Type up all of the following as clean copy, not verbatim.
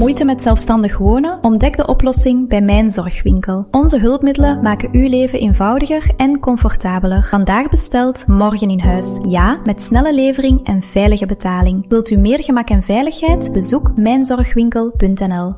Moeite met zelfstandig wonen? Ontdek de oplossing bij Mijn Zorgwinkel. Onze hulpmiddelen maken uw leven eenvoudiger en comfortabeler. Vandaag besteld, morgen in huis. Ja, met snelle levering en veilige betaling. Wilt u meer gemak en veiligheid? Bezoek mijnzorgwinkel.nl.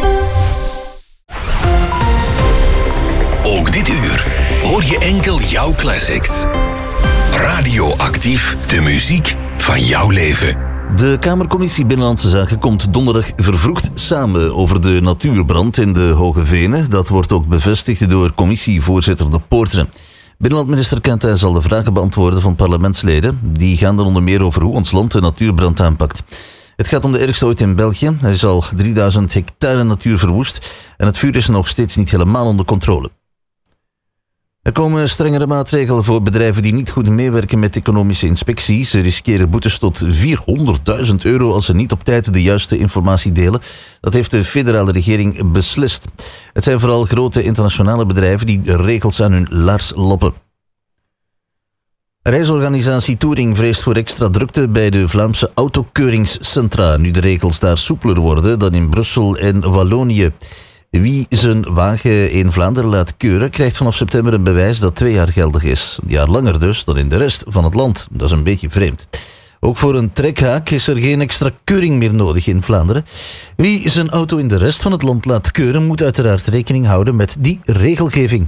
Ook dit uur hoor je enkel jouw classics. Radioactief, de muziek van jouw leven. De Kamercommissie Binnenlandse Zaken komt donderdag vervroegd samen over de natuurbrand in de Hoge Venen. Dat wordt ook bevestigd door commissievoorzitter De Poorteren. Binnenlandminister Kentijn zal de vragen beantwoorden van parlementsleden. Die gaan dan onder meer over hoe ons land de natuurbrand aanpakt. Het gaat om de ergste ooit in België. Er is al 3000 hectare natuur verwoest en het vuur is nog steeds niet helemaal onder controle. Er komen strengere maatregelen voor bedrijven die niet goed meewerken met economische inspectie. Ze riskeren boetes tot €400.000 als ze niet op tijd de juiste informatie delen. Dat heeft de federale regering beslist. Het zijn vooral grote internationale bedrijven die de regels aan hun laars loppen. Reisorganisatie Touring vreest voor extra drukte bij de Vlaamse autokeuringscentra, nu de regels daar soepeler worden dan in Brussel en Wallonië. Wie zijn wagen in Vlaanderen laat keuren, krijgt vanaf september een bewijs dat 2 jaar geldig is. Een jaar langer dus dan in de rest van het land. Dat is een beetje vreemd. Ook voor een trekhaak is er geen extra keuring meer nodig in Vlaanderen. Wie zijn auto in de rest van het land laat keuren, moet uiteraard rekening houden met die regelgeving.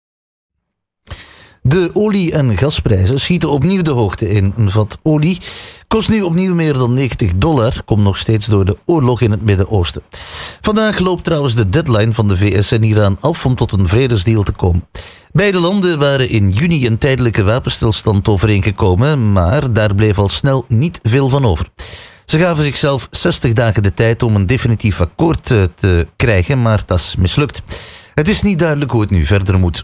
De olie- en gasprijzen schieten opnieuw de hoogte in. Een vat olie kost nu opnieuw meer dan $90. Komt nog steeds door de oorlog in het Midden-Oosten. Vandaag loopt trouwens de deadline van de VS en Iran af om tot een vredesdeal te komen. Beide landen waren in juni een tijdelijke wapenstilstand overeengekomen, maar daar bleef al snel niet veel van over. Ze gaven zichzelf 60 dagen de tijd om een definitief akkoord te krijgen, maar dat is mislukt. Het is niet duidelijk hoe het nu verder moet.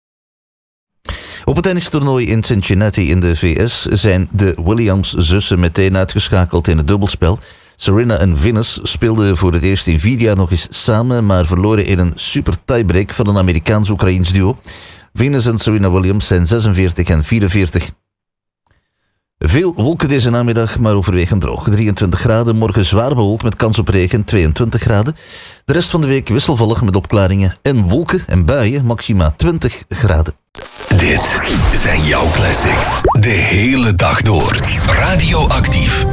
Op het tennistoernooi in Cincinnati in de VS zijn de Williams-zussen meteen uitgeschakeld in het dubbelspel. Serena en Venus speelden voor het eerst in 4 jaar nog eens samen, maar verloren in een super tiebreak van een Amerikaans-Oekraïens duo. Venus en Serena Williams zijn 46 en 44. Veel wolken deze namiddag, maar overwegend droog. 23 graden, morgen zwaar bewolkt met kans op regen, 22 graden. De rest van de week wisselvallig met opklaringen en wolken en buien, maxima 20 graden. Dit zijn jouw classics. De hele dag door. Radioactief.